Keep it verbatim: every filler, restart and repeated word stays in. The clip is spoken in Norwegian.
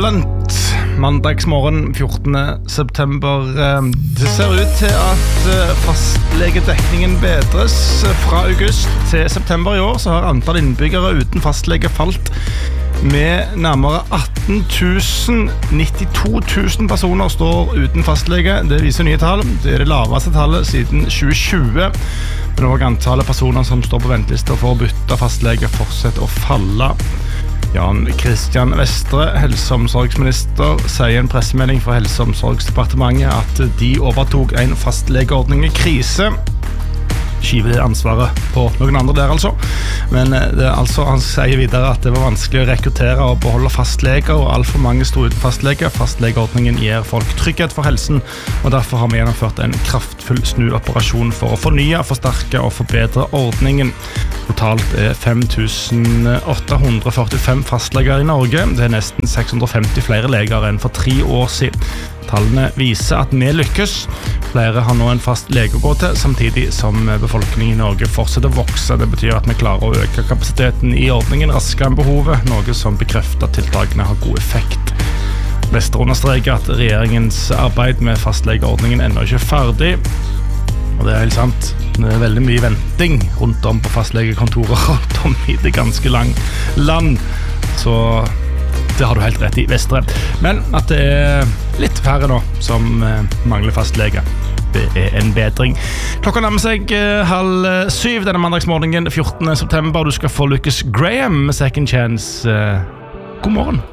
Talent. Mandagsmorgen fjortende september. Det ser ut til at fastlegedekningen bedres. Fra august til september i år så har antall innbyggere uten fastlege falt med nærmere atten tusen. nittito tusen personer står uten fastlege. Det viser nye tall. Det er det laveste tallet siden tjue tjue. Men også antallet personer som står på ventelister for å bytte fastlege fortsetter å falle. Jan Christian Vestre, helse- og omsorgsminister, sier i en pressemelding fra Helse- og omsorgsdepartementet at de overtok en fastlegeordning i krise. Skyver ansvaret på noen andre der altså. Men det er altså, han sier videre at det var vanskelig å rekruttere og beholde fastleger, og alt for mange stod uten fastlege. Fastlegeordningen gir folk trygghet for helsen, og derfor har vi gjennomført en kraftfull snuoperasjon for å fornye, forsterke og forbedre ordningen. Totalt er fem tusen åtte hundre førtifem fastleger i Norge. Det er nesten seks hundre og femti flere leger enn for tre år siden. Tallene viser at vi lykkes. Flere har nå en fast lege å gå til, samtidig som befolkningen i Norge fortsetter å vokse. Det betyr at vi klarer å øke kapasiteten i ordningen raskere enn behovet, noe som bekrefter at tiltakene har god effekt. Vestre understreker at regjeringens arbeid med fastlegeordningen ennå ikke er ferdig. Og det er helt sant. Det er veldig mye venting rundt om på fastlegekontorer rundt om i det ganske lang land. Så det har du helt rett i, Vestre. Men at det er litt færre nå som mangler fastlege, det er en bedring. Klokka nærmer seg halv syv denne mandagsmorgenen fjortende september. Du skal få Lucas Graham med Second Chance. God morgen.